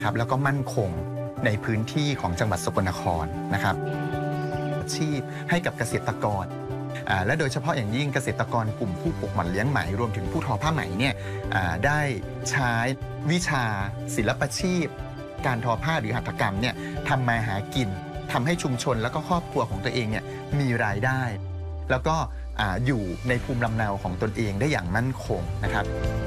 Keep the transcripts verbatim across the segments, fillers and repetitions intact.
ครับแล้วก็มั่นคงในพื้นที่ของจังหวัดสกลนครนะครับอาชีพให้กับเกษตรกรและโดยเฉพาะอย่างยิ่งเกษตรกรกลุ่มผู้ปลูกหมันเลี้ยงไหมรวมถึงผู้ทอผ้าไหมเนี่ยได้ใช้วิชาศิลปชีพการทอผ้าหรือหัตถกรรมเนี่ยทำมาหากินทำให้ชุมชนแล้วก็ครอบครัวของตัวเองเนี่ยมีรายได้แล้วก็อยู่ในภูมิลำเนาของตนเองได้อย่างมั่นคงนะครับ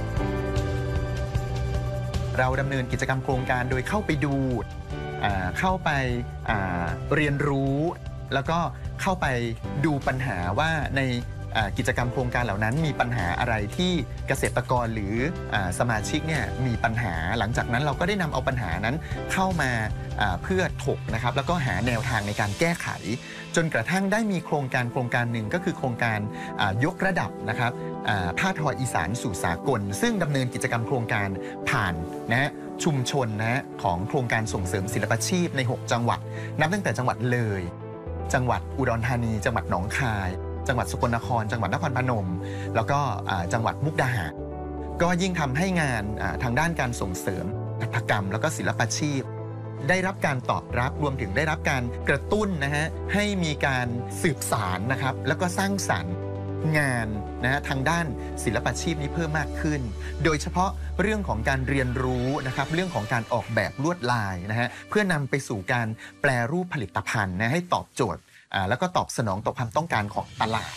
เราดำเนินกิจกรรมโครงการโดยเข้าไปดูเข้าไปเรียนรู้แล้วก็เข้าไปดูปัญหาว่าในกิจกรรมโครงการเหล่านั้นมีปัญหาอะไรที่เกษตรกรหรือสมาชิกเนี่ยมีปัญหาหลังจากนั้นเราก็ได้นำเอาปัญหานั้นเข้ามาเพื่อถกนะครับแล้วก็หาแนวทางในการแก้ไขจนกระทั่งได้มีโครงการโครงการหนึ่งก็คือโครงการยกระดับนะครับผ้าทออีสานสู่สากลซึ่งดำเนินกิจกรรมโครงการผ่านนะชุมชนนะของโครงการส่งเสริมศิลปาชีพในหกจังหวัดนับตั้งแต่จังหวัดเลยจังหวัดอุดรธานีจังหวัดหนองคายจังหวัดสกลนครจังหวัดนครพนมแล้วก็จังหวัดมุกดาหารก็ยิ่งทำให้งานทางด้านการส่งเสริมหัตถกรรมแล้วก็ศิลปาชีพได้รับการตอบรับรวมถึงได้รับการกระตุ้นนะฮะให้มีการสืบสานนะครับแล้วก็สร้างสรรค์งานนะฮะทางด้านศิลปาชีพนี้เพิ่มมากขึ้นโดยเฉพาะเรื่องของการเรียนรู้นะครับเรื่องของการออกแบบลวดลายนะฮะเพื่อนำไปสู่การแปรรูปผลิตภัณฑ์นะให้ตอบโจทย์แล้วก็ตอบสนองต่อความต้องการของตลาด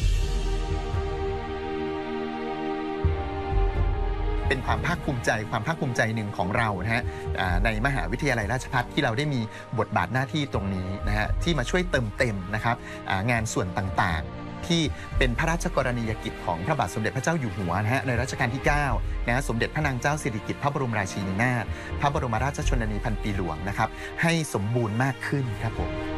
เป็นความภาคภูมิใจความภาคภูมิใจหนึ่งของเรานะฮะในมหาวิทยาลัยราชภัฏที่เราได้มีบทบาทหน้าที่ตรงนี้นะฮะที่มาช่วยเติมเต็มนะครับงานส่วนต่างๆที่เป็นพระราชกรณียกิจของพระบาทสมเด็จพระเจ้าอยู่หัวนะฮะในรัชกาลที่เก้านะฮะสมเด็จพระนางเจ้าสิริกิติ์พระบรมราชินีนาถพระบรมราชชนนีพันปีหลวงนะครับให้สมบูรณ์มากขึ้นครับผม